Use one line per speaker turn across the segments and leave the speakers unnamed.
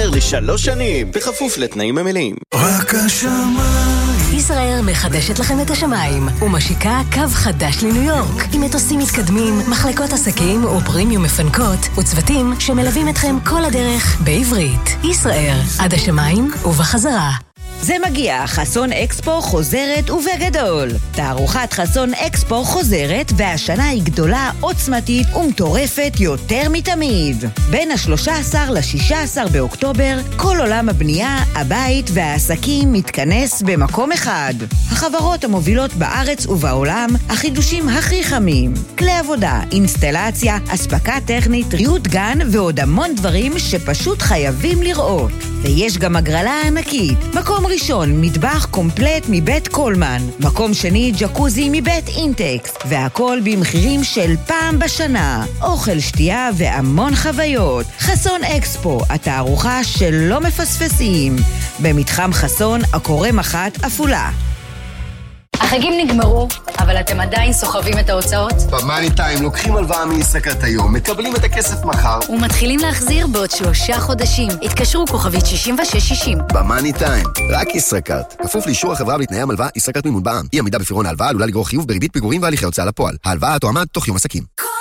ישראייר ל3 שנים, בכפוף לתנאים ממלאים.
רק השמיים.
ישראייר מחדשת לכם את השמיים ומשיקה קו חדש לניו יורק עם מטוסים מתקדמים, מחלקות עסקים ופרימיום מפנקות וצוותים שמלווים אתכם כל הדרך בעברית. ישראייר, עד השמיים ובחזרה.
זה מגיע, חסון אקספו חוזרת ובגדול. תערוכת חסון אקספו חוזרת, והשנה היא גדולה, עוצמתית ומטורפת יותר מתמיד. בין ה-13 ל-16 באוקטובר, כל עולם הבנייה, הבית והעסקים מתכנס במקום אחד. החברות המובילות בארץ ובעולם, החידושים הכי חמים, כלי עבודה, אינסטלציה, אספקה טכנית, ריהוט גן ועוד המון דברים שפשוט חייבים לראות. ויש גם הגרלה ענקית. מקום ראשון, מטבח קומפלט מבית קולמן. מקום שני, ג'קוזי מבית אינטקס. והכל במחירים של פעם בשנה. אוכל, שתייה והמון חוויות. חסון אקספו, התערוכה שלא מפספסים. במתחם חסון, הקורא מחת אפולה.
החגים נגמרו, אבל אתם עדיין סוחבים את ההוצאות?
במאני טיים לוקחים הלוואה מישראכרט היום, מקבלים את הכסף מחר
ומתחילים להחזיר בעוד 3 חודשים. התקשרו כוכבית 6660.
במאני טיים, רק ישראכרט. כפוף לאישור החברה בתנאי המלווה, ישראכרט מימון בע"מ. אי עמידה בפירעון ההלוואה עלולה לגרור חיוב בריבית פיגורים והליכי הוצאה לפועל. ההלוואה תואמה תוך יום עסקים.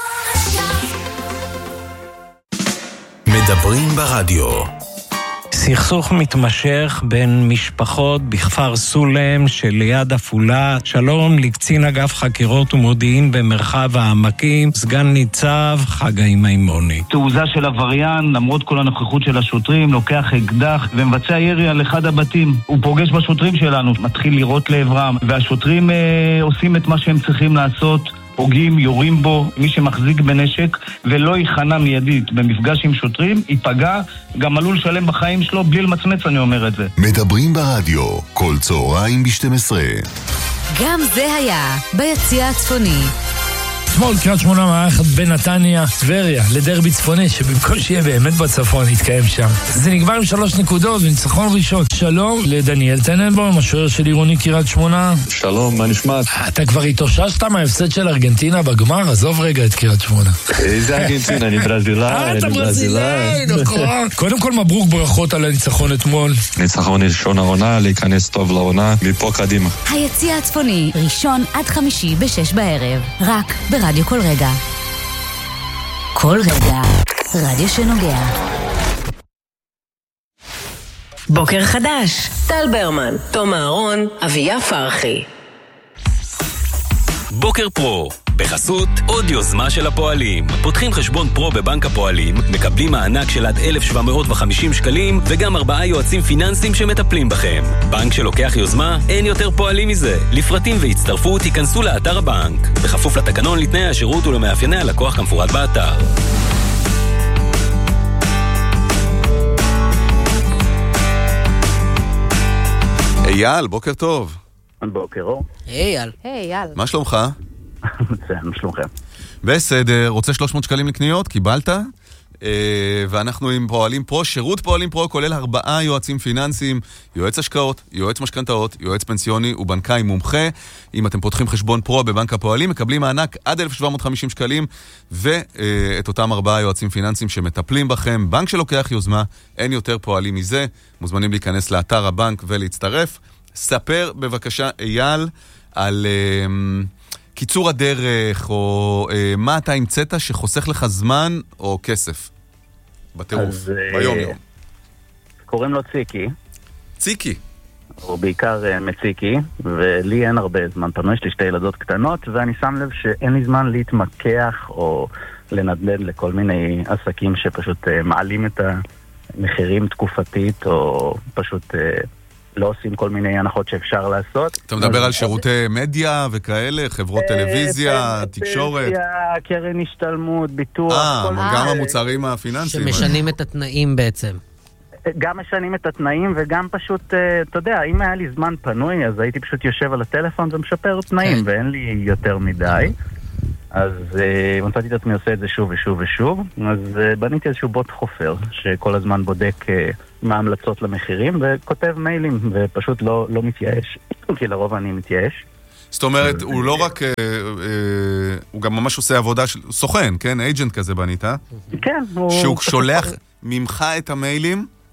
מדברים ברדיו.
סכסוך מתמשך בין משפחות בכפר סולם שליד אפולה. שלום לקצין אגף חקירות ומודיעין במרחב העמקים, סגן ניצב חגי מימוני.
תעוזה של עבריין, למרות כל הנוכחות של השוטרים, לוקח אקדח ומבצע ירי על אחד הבתים. הוא פוגש בשוטרים שלנו, מתחיל לירות לעברם, והשוטרים עושים את מה שהם צריכים לעשות. פוגעים, יורים בו, מי שמחזיק בנשק ולא ייחנה מיידית במפגש עם שוטרים, ייפגע, גם עלול לשלם בחיים שלו בלי למצמץ, אני אומר את זה.
מדברים ברדיו, כל צהריים ב-12.
גם זה היה ביציע הצפוני.
אתמול קריית שמונה מערכת בין נתניה, טבריה, לדרבי צפוני, שבמקום שיהיה באמת בצפון, יתקיים שם. זה נגמר עם 3 נקודות וניצחון ראשון. שלום לדניאל טננבוים, השוער של עירוני קריית שמונה.
שלום, מה נשמע?
אתה כבר התאוששת מההפסד של ארגנטינה בגמר? עזוב רגע את קריית שמונה.
איזה ארגנטינה? אני ברזילאי.
אתה ברזילאי, נכון. קודם כל מברוק, ברכות על הניצחון אתמול.
ניצחון ראשון העונה, להיכנס טוב לעונה, מפה קדימה.
היציע הצפוני, ראשון עד חמישי ב-6 בערב. רק ברדיו כל רגע. כל רגע, רדיו שנוגע. בוקר חדש, טל ברמן, תום אהרון, אביה פרחי.
בוקר פרו, בחסות עוד יוזמה של הפועלים. פותחים חשבון פרו בבנק הפועלים, מקבלים מענק של עד 1,750 שקלים, וגם 4 יועצים פיננסיים שמטפלים בכם. בנק שלוקח יוזמה, אין יותר פועלים מזה. לפרטים והצטרפות, תיכנסו לאתר הבנק. בכפוף לתקנון, לתנאי השירות ולמאפייני הלקוח כמפורט באתר.
אייל, בוקר טוב.
בוקר אור.
אייל.
אייל.
מה שלומך?
מצוין, מה שלומכם?
בסדר, רוצה 300 שקלים לקניות? קיבלת? ואנחנו עם פועלים פרו, שירות פועלים פרו כולל 4 יועצים פיננסיים, יועץ השקעות, יועץ משכנתאות, יועץ פנסיוני ובנקאי מומחה. אם אתם פותחים חשבון פרו בבנק הפועלים, מקבלים מענק עד 1,750 שקלים, ואת אותם 4 יועצים פיננסיים שמטפלים בכם. בנק שלוקח יוזמה, אין יותר פועלים מזה. מוזמנים להיכנס לאתר הבנק ולהצטרף. ספר בבקשה אייל על קיצור הדרך, או מה אתה המצאת שחוסך לך זמן או כסף בטירוף, ביום יום.
קוראים לו ציקי.
ציקי?
הוא בעיקר מציקי, ולי אין הרבה זמן פנוי, יש לי 2 ילדות קטנות, ואני שם לב שאין לי זמן להתמקח או לנדנד לכל מיני עסקים שפשוט מעלים את המחירים תקופתית, או פשוט לא עושים כל מיני הנחות שאפשר לעשות.
אתה מדבר על שירותי מדיה וכאלה, חברות טלוויזיה, תקשורת?
קרן השתלמות, ביטוח.
גם המוצרים הפיננסיים.
שמשנים את התנאים בעצם.
גם משנים את התנאים וגם פשוט, אתה יודע, אם היה לי זמן פנוי, אז הייתי פשוט יושב על הטלפון ומשפר תנאים, ואין לי יותר מדי. אז מצאתי את עצמי עושה את זה שוב ושוב ושוב. אז בניתי איזשהו בוט חופר, שכל הזמן בודק מה ההמלצות למחירים, וכותב מיילים, ופשוט לא מתייאש. כי לרוב אני מתייאש.
זאת אומרת, הוא לא רק, הוא גם ממש עושה עבודה של סוכן, כן? אייג'נט כזה בנית.
כן.
שהוא שולח ממך את המיילים,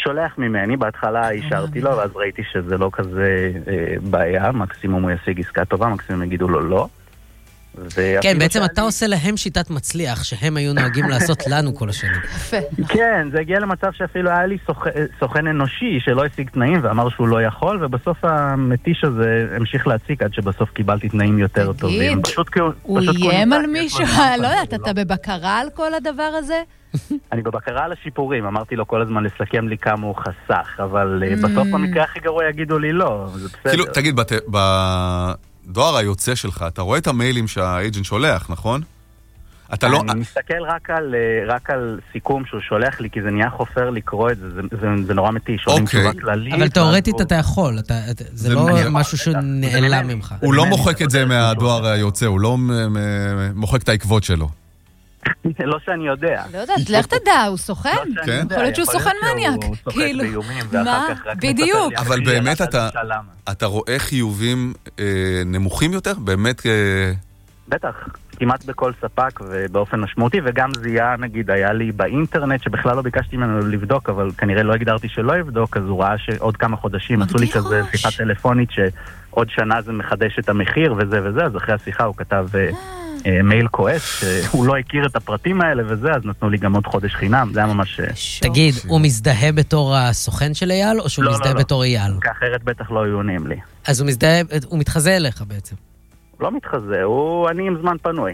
שולח ממני, בהתחלה אישרתי לו, ואז ראיתי שזה לא כזה בעיה, מקסימום הוא ישיג עסקה טובה, מקסימום יגידו לו לא.
כן, בעצם אתה עושה להם שיטת מצליח, שהם היו נוהגים לעשות לנו כל השנים.
כן, זה הגיע למצב שאפילו היה לי סוכן אנושי שלא השיג תנאים ואמר שהוא לא יכול, ובסוף המתיש הזה המשיך להציג עד שבסוף קיבלתי תנאים יותר טובים.
הוא איים על מישהו? לא יודעת, אתה בבקרה על כל הדבר הזה?
אני בבקרה על השיפורים, אמרתי לו כל הזמן לסכם לי כמה הוא חסך, אבל בסוף במקרה הכי גרוע יגידו לי לא, זה בסדר.
כאילו, תגיד, דואר היוצא שלך, אתה רואה את המיילים שהאג'נט שולח, נכון?
אני מסתכל רק על סיכום שהוא שולח לי, כי זה נהיה חופר לקרוא את זה, זה נורא מתיש, עולים תשובה כללית.
אבל תיאורטית אתה יכול, זה לא משהו שנעלם ממך.
הוא לא מוחק את זה מהדואר היוצא, הוא לא מוחק את העקבות שלו.
לא שאני יודע.
לא יודעת, לך תדע, הוא סוכן? יכול להיות שהוא סוכן מניאק.
הוא סוכן באיומים, ואחר כך רק
בדיוק.
אבל באמת אתה רואה חיובים נמוכים יותר? באמת?
בטח, כמעט בכל ספק ובאופן משמעותי, וגם זיהה, נגיד, היה לי באינטרנט, שבכלל לא ביקשתי ממנו לבדוק, אבל כנראה לא הגדרתי שלא יבדוק, אז הוא ראה שעוד כמה חודשים עשו לי כזה שיחה טלפונית, שעוד שנה זה מחדש את המחיר וזה וזה, אז אחרי השיחה הוא כתב מייל כועס, שהוא לא הכיר את הפרטים האלה וזה, אז נתנו לי גם עוד חודש חינם, זה היה ממש...
תגיד, הוא מזדהה בתור הסוכן של אייל, או שהוא מזדהה בתור אייל?
כאחרת בטח לא היו עונים לי.
אז הוא מתחזה אליך בעצם?
לא מתחזה, אני עם זמן פנוי.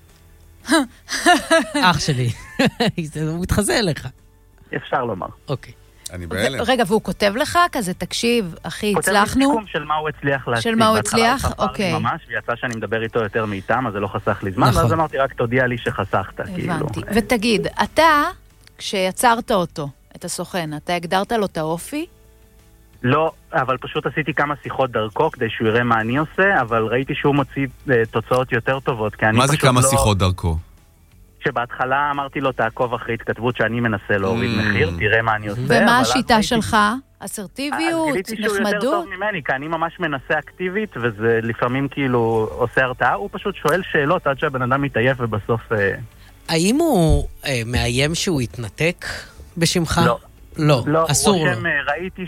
אח שלי, הוא מתחזה אליך.
אפשר לומר.
אוקיי.
אני בהלם.
רגע, והוא כותב לך כזה, תקשיב, אחי, הצלחנו?
כותב לי סיכום של מה הוא הצליח להציג.
של מה הוא הצליח? אוקיי.
ממש, ויצא שאני מדבר איתו יותר מאיתם, אז זה לא חסך לי זמן, ואז אמרתי, רק תודיע לי שחסכת.
הבנתי. ותגיד, אתה, כשיצרת אותו, את הסוכן, אתה הגדרת לו את האופי?
לא, אבל פשוט עשיתי כמה שיחות דרכו כדי שהוא יראה מה אני עושה, אבל ראיתי שהוא מוציא תוצאות יותר טובות.
מה זה כמה שיחות דרכו?
שבהתחלה אמרתי לו, תעקוב אחרי התכתבות שאני מנסה להוריד מחיר, תראה מה אני עושה.
ומה השיטה שלך? אסרטיביות,
גיליתי שהוא יותר טוב ממני, כי אני ממש מנסה אקטיבית, וזה לפעמים כאילו עושה הרתעה. הוא פשוט שואל שאלות עד שהבן אדם מתעייף ובסוף...
האם הוא מאיים שהוא יתנתק בשמך?
לא.
לא, אסור לו.
ראיתי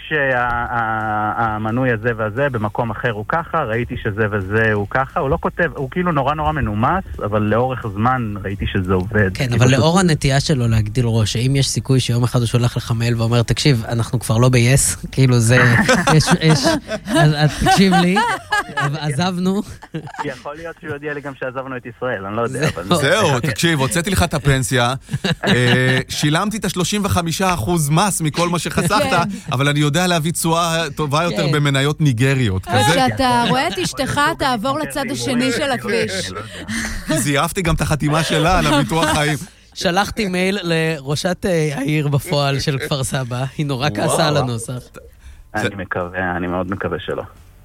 שהמנוי הזה והזה במקום אחר הוא ככה, ראיתי שזה וזה הוא ככה, הוא לא כותב, הוא כאילו נורא נורא מנומס, אבל לאורך זמן ראיתי שזה עובד.
כן, אבל לאור הנטייה שלו להגדיל ראש, שאם יש סיכוי שיום אחד הוא שולח לך מייל ואומר, תקשיב, אנחנו כבר לא ב-yes, כאילו זה, אז תקשיב לי, עזבנו.
יכול להיות שהוא יודיע לי גם שעזבנו את ישראל, אני לא יודע.
זהו, תקשיב, הוצאתי לך את הפנסיה, שילמתי את 35% מס מכל מה שחסכת, אבל אני יודע להביא תשואה טובה יותר במניות ניגריות.
כשאתה רואה את אשתך, תעבור לצד השני של הכביש.
זייפתי גם את החתימה שלה על הביטוח חיים.
שלחתי מייל לראשת העיר בפועל של כפר סבא, היא נורא כעסה על הנוסח.
אני מקווה, אני מאוד מקווה שלא.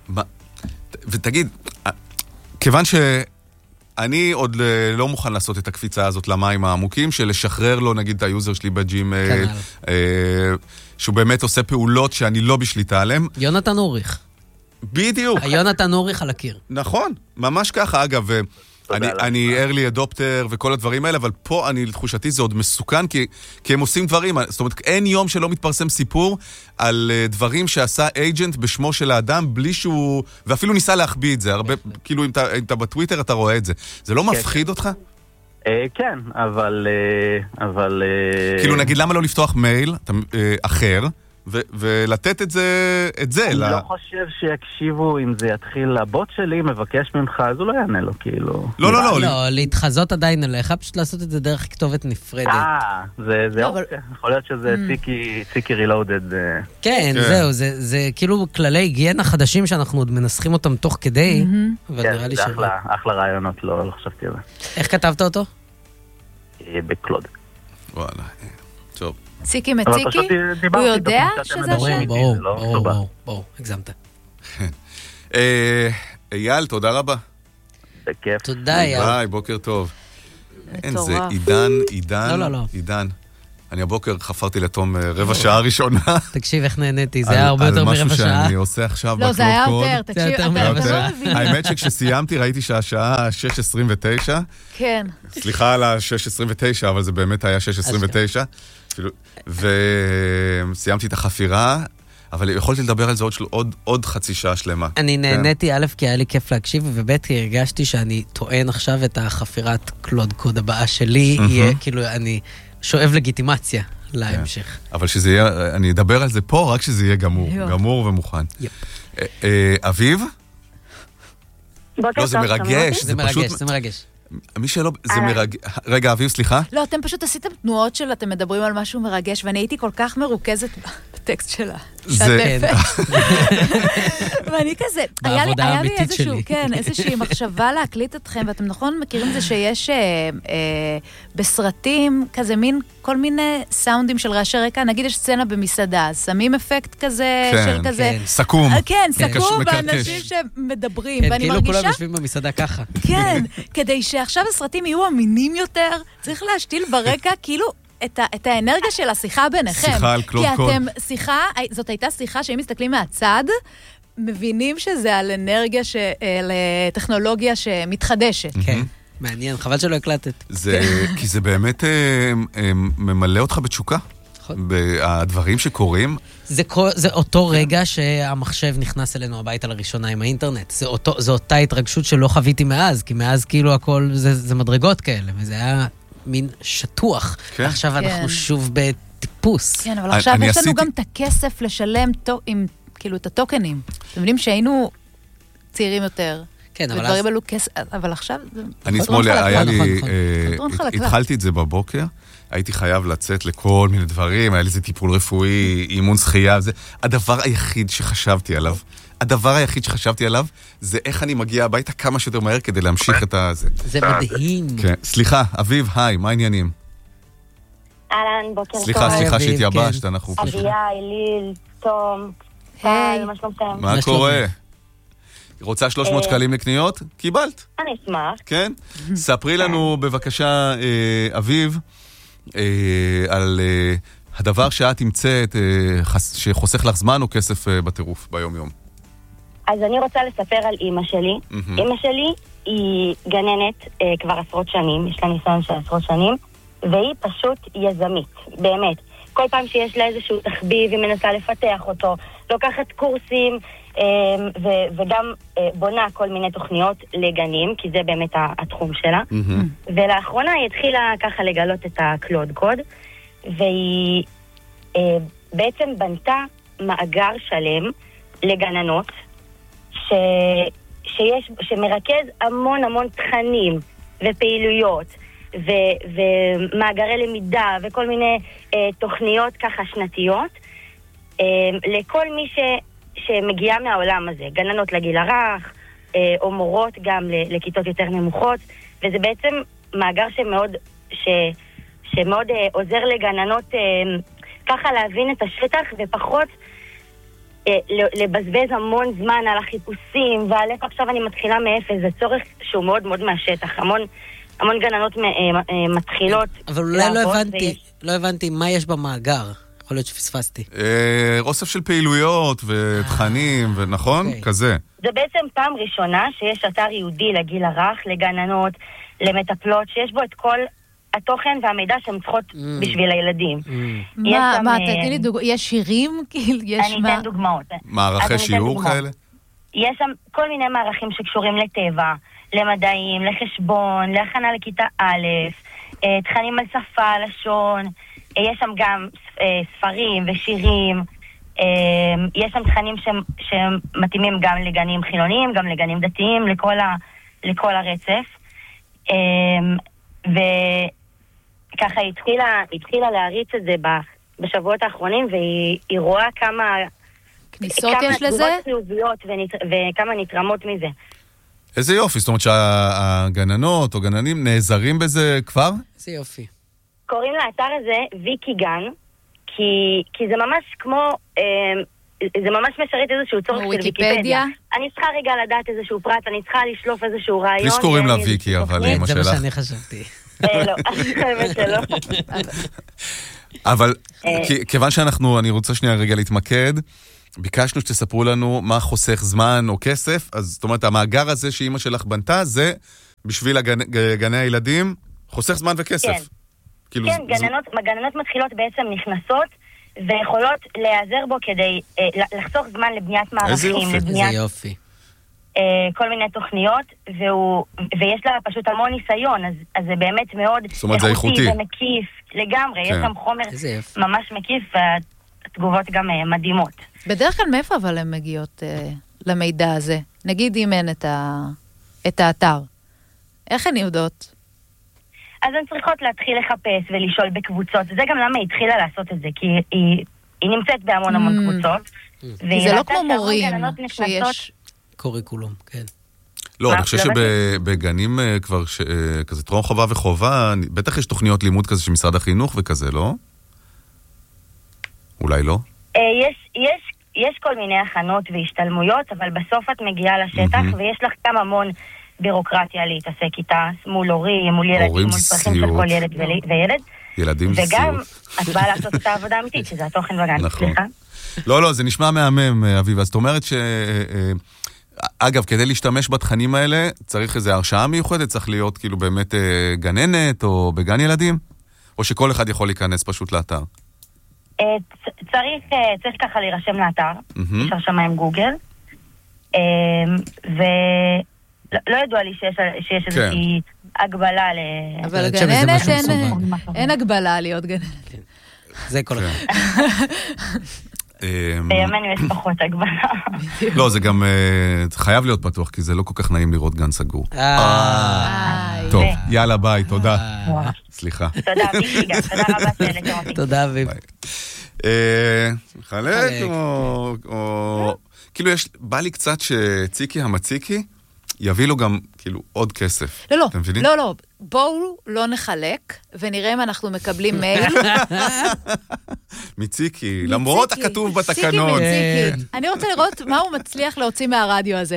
ותגיד, כיוון אני עוד לא מוכן לעשות את הקפיצה הזאת למים העמוקים, של לשחרר לו נגיד את היוזר שלי בג'ימייל, שהוא באמת עושה פעולות שאני לא בשליטה עליהם.
יונתן אוריך.
בדיוק.
יונתן אוריך על הקיר.
נכון, ממש ככה. אגב, אני early adopter וכל הדברים האלה, אבל פה לתחושתי זה עוד מסוכן, כי הם עושים דברים, זאת אומרת, אין יום שלא מתפרסם סיפור על דברים שעשה אייג'נט בשמו של האדם, בלי שהוא, ואפילו ניסה להחביא את זה, הרבה, כאילו אם אתה בטוויטר אתה רואה את זה. זה לא מפחיד אותך?
כן, אבל...
כאילו נגיד, למה לא לפתוח מייל אחר, ולתת את זה
אני לא חושב שיקשיבו אם זה יתחיל לבוט שלי, מבקש ממך, אז הוא לא יענה לו, כאילו.
לא,
להתחזות עדיין אליך, פשוט לעשות את זה דרך כתובת נפרדת.
זה אופציה. יכול להיות שזה ציקי רילודד.
כן, זהו, זה כאילו כללי היגיינה חדשים שאנחנו עוד מנסחים אותם תוך כדי,
כן, זה אחלה רעיונות, לא חשבתי על זה.
איך כתבת אותו?
בקלוד.
וואלה, טוב.
ציקי מציקי? הוא יודע שזה השם?
ברור, הגזמת.
אייל, תודה רבה.
בכיף.
תודה, אייל.
ביי, בוקר טוב. אין, זה עידן. אני הבוקר חפרתי לתום רבע שעה ראשונה.
תקשיב, איך נהניתי, זה היה הרבה יותר מרבע שעה.
על משהו שאני עושה עכשיו בקלוד קוד.
לא, זה היה יותר, תקשיב, אתה לא מבין.
האמת שכשסיימתי ראיתי שהשעה 6:29.
כן.
סליחה על ה-6:29, אבל זה באמת היה 6:29. וסיימתי את החפירה, אבל יכולתי לדבר על זה עוד חצי שעה שלמה.
אני נהניתי א', כי היה לי כיף להקשיב, וב', כי הרגשתי שאני טוען עכשיו את החפירת קלוד קוד הבאה שלי, יהיה כאילו אני שואב לגיטימציה להמשך.
אבל שזה יהיה, אני אדבר על זה פה, רק שזה יהיה גמור ומוכן. אביב? לא, זה מרגש.
זה מרגש, זה מרגש.
מי שלא, זה מרגש. רגע, אביב, סליחה?
לא, אתם פשוט עשיתם תנועות של אתם מדברים על משהו מרגש, ואני הייתי כל כך מרוכזת בטקסט שלה. שתפת. ואני כזה, היה לי איזושהי מחשבה להקליט אתכם, ואתם נכון מכירים זה שיש בסרטים כזה מין, כל מיני סאונדים של רעשי רקע, נגיד יש סצנה במסעדה, שמים אפקט כזה, של כזה.
סכום.
כן, סכום, ואנשים שמדברים, ואני מרגישה...
כאילו כולם יושבים במסעדה ככה.
כן, כדי שעכשיו הסרטים יהיו אמינים יותר, צריך להשתיל ברקע כאילו את האנרגיה של השיחה ביניכם.
שיחה על קלוד קוד.
כי זאת הייתה שיחה שאם מסתכלים מהצד, מבינים שזה על אנרגיה, על טכנולוגיה שמתחדשת.
כן, מעניין, חבל שלא הקלטת.
כי זה באמת ממלא אותך בתשוקה. הדברים שקורים.
זה אותו רגע שהמחשב נכנס אלינו הביתה לראשונה עם האינטרנט. זו אותה התרגשות שלא חוויתי מאז, כי מאז כאילו הכל, זה מדרגות כאלה, וזה היה מין שטוח. עכשיו אנחנו שוב בטיפוס.
כן, אבל עכשיו יש לנו גם את הכסף לשלם כאילו את הטוקנים. אתם יודעים שהיינו צעירים יותר.
כן, אבל
ודברים אלו כסף, אבל עכשיו...
אני אתמול היה לי... התחלתי את זה בבוקר. הייתי חייב לצאת לכל מיני דברים, היה לי איזה טיפול רפואי, אימון שחייה, זה הדבר היחיד שחשבתי עליו, זה איך אני מגיע הביתה כמה שיותר מהר כדי להמשיך את הזה.
זה מדהים.
כן, סליחה, אביב, היי, מה העניינים?
אהלן, בוקר טוב.
סליחה שהתייבשת, אנחנו...
אביה, אליל, תום, היי, מה שלומכם?
מה קורה? רוצה 300 שקלים לקניות? קיבלת.
אני אשמח.
כן? ספרי לנו בבקשה, אביב, על הדבר שאת תמצאת שחוסך לך זמן או כסף בטירוף ביום יום.
אז אני רוצה לספר על אמא שלי. אמא שלי היא גננת כבר עשרות שנים, יש לה ניסיון של עשרות שנים, והיא פשוט יזמית, באמת. כל פעם שיש לה איזשהו תחביב, היא מנסה לפתח אותו, לוקחת קורסים, וגם בונה כל מיני תוכניות לגנים, כי זה באמת התחום שלה. ולאחרונה היא התחילה ככה לגלות את הקלוד קוד, והיא בעצם בנתה מאגר שלם לגננות, שמרכז המון המון תכנים ופעילויות, ומאגרי למידה וכל מיני תוכניות ככה שנתיות, לכל מי שמגיעה מהעולם הזה, גננות לגיל הרך, או מורות גם לכיתות יותר נמוכות, וזה בעצם מאגר שמאוד עוזר לגננות ככה להבין את השטח, ופחות לבזבז המון זמן על החיפושים, ועל איך עכשיו אני מתחילה מאפס, זה צורך שהוא מאוד מאוד מהשטח, המון גננות מתחילות.
אבל אולי לא הבנתי מה יש במאגר. יכול להיות שפספסתי.
אוסף של פעילויות ותכנים, ונכון? כזה.
זה בעצם פעם ראשונה שיש אתר יהודי לגיל הרך, לגננות, למטפלות, שיש בו את כל התוכן והמידע שהן צריכות בשביל הילדים.
מה, תתני לי דוגמאות? יש שירים?
אני אתן דוגמאות.
מערכי שיעור כאלה?
יש שם כל מיני מערכים שקשורים לטבע, למדעים, לחשבון, להכנה לכיתה א', תכנים על שפה, לשון, יש שם גם ספרים ושירים, יש שם תכנים שמתאימים גם לגנים חילוניים, גם לגנים דתיים, לכל הרצף. וככה היא התחילה להריץ את זה בשבועות האחרונים, והיא רואה כמה
כניסות יש לזה?
כמה חיוביות וכמה נתרמות מזה.
איזה יופי, זאת אומרת שהגננות או גננים נעזרים בזה כבר?
איזה יופי.
קוראים לאתר הזה ויקי גן, כי זה ממש כמו, זה ממש משרת איזשהו צורך של ויקיפדיה. אני צריכה רגע לדעת איזשהו פרט, אני צריכה לשלוף איזשהו רעיון.
בלי שקוראים לה ויקי, אבל אמא שלך.
זה מה שאני חשבתי.
לא, אני חושבת שלא.
אבל כיוון אני רוצה שנייה רגע להתמקד, ביקשנו שתספרו לנו מה חוסך זמן או כסף, אז זאת אומרת, המאגר הזה שאמא שלך בנתה, זה בשביל גני הילדים, חוסך זמן וכסף.
כן, גננות מתחילות בעצם נכנסות, ויכולות להיעזר בו כדי לחסוך זמן לבניית מערכים.
איזה יופי.
כל מיני תוכניות, ויש לה פשוט המון ניסיון, אז זה באמת מאוד איכותי ומקיף לגמרי, יש שם חומר ממש מקיף, והתגובות גם מדהימות.
בדרך כלל מאיפה אבל הן מגיעות למידע הזה? נגיד אם אין את האתר. איך הן יודעות?
אז הן צריכות להתחיל לחפש ולשאול בקבוצות, זה גם למה היא התחילה לעשות את זה, כי היא נמצאת בהמון קבוצות.
זה לא כמו מורים שיש...
קוריקולום, כן.
לא, אני חושב שבגנים כבר כזה טרום חובה וחובה, בטח יש תוכניות לימוד כזה של משרד החינוך וכזה, לא? אולי לא?
יש כל מיני הכנות והשתלמויות, אבל בסוף את מגיעה לשטח, ויש לך גם המון בירוקרטיה להתעסק איתה, מול הורים, מול ילדים, מול צרכים של כל ילד וילד.
ילדים וסיוט.
וגם את באה לעשות את העבודה האמיתית, שזה התוכן בגן, סליחה.
לא, זה נשמע מהמם, אביבה. זאת אומרת אגב, כדי להשתמש בתכנים האלה, צריך איזו הרשאה מיוחדת, צריך להיות כאילו באמת גננת או בגן ילדים? או שכל אחד יכול להיכנס פשוט לאתר?
צריך ככה להירשם לאתר, יש הרשמה עם גוגל, ולא ידוע לי שיש איזושהי הגבלה
אבל גננת אין הגבלה להיות גננת.
זה כל אחד.
בימינו יש פחות הגבלה.
לא, זה גם חייב להיות פתוח, כי זה לא כל כך נעים לראות גן סגור. טוב, יאללה, ביי, תודה. סליחה.
תודה, בישיגה, תודה רבה שאלה.
תודה, אביב.
חלק או... כאילו, בא לי קצת שציקי המציקי יביא לו גם, כאילו, עוד כסף.
לא, בואו לא נחלק, ונראה אם אנחנו מקבלים מייל.
מציקי, למרות הכתוב בתקנון.
מציקי. אני רוצה לראות מה הוא מצליח להוציא מהרדיו הזה.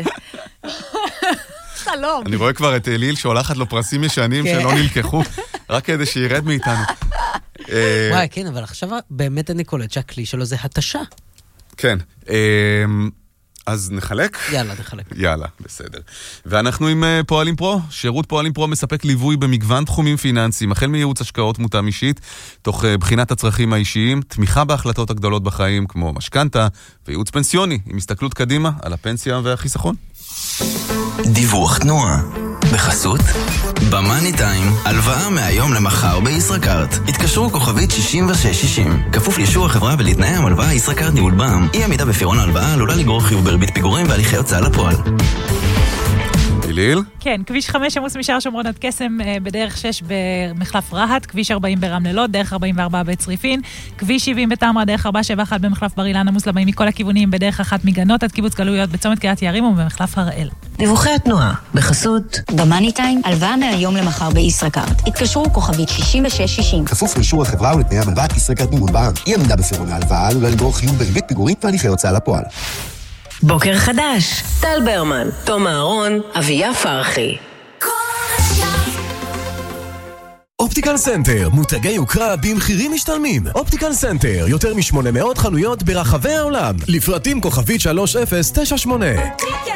שלום.
אני רואה כבר את אליל שהולכת לו פרסים ישנים שלא נלקחו, רק כדי שירד מאיתנו.
וואי, כן, אבל עכשיו באמת אני קולט שהכלי שלו זה התשה.
כן. אז נחלק?
יאללה, נחלק.
יאללה, בסדר. ואנחנו עם פועלים פרו. שירות פועלים פרו מספק ליווי במגוון תחומים פיננסיים, החל מייעוץ השקעות מותאם אישית, תוך בחינת הצרכים האישיים, תמיכה בהחלטות הגדולות בחיים, כמו משכנתה, וייעוץ פנסיוני, עם הסתכלות קדימה על הפנסיה והחיסכון.
דיווח תנועה. בחסות במאני טיים, הלוואה מהיום למחר בישראכרט. התקשרו כוכבית 6660. כפוף לאישור החברה ולתנאי המלוואה, ישראכרט ניהול בע"מ. אי עמידה בפירעון ההלוואה עלולה לגרור חיוב בריבית פיגורים והליכי הוצאה לפועל.
אליל?
כן, כביש 5 עמוס משער שומרון עד קסם, בדרך 6 במחלף רהט, כביש 40 ברמלה לוד, דרך 44 בצריפין, כביש 70 בתמרה, דרך 471 במחלף בר אילן, עמוס לבאים מכל הכיוונים, בדרך 1 מגנות עד קיבוץ גלויות, בצומת קריית יערים ובמחלף הראל.
דיווחי התנועה, בחסות
במאני טיים, הלוואה מהיום למחר בישראכרט. התקשרו כוכבית 6660.
כפוף לאישור החברה ולתנאי המלווה, ישראכרט ניהול בע"מ. אי עמידה בפירעון ההלוואה עלולה לגרור חיוב בריבית פיגורים והליכי הוצאה לפועל.
בוקר חדש, טל ברמן, תום אהרון, אביה פרחי.
אופטיקל סנטר, מותגי יוקרה במחירים משתלמים. אופטיקל סנטר, יותר מ-800 חנויות ברחבי העולם. לפרטים כוכבית 3098.